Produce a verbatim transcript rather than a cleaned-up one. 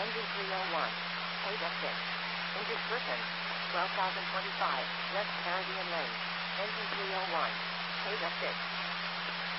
Engine three oh one. Ada six. Engine Griffin. twelve thousand twenty-five. West Caribbean Lane. Engine three oh one. Ada six.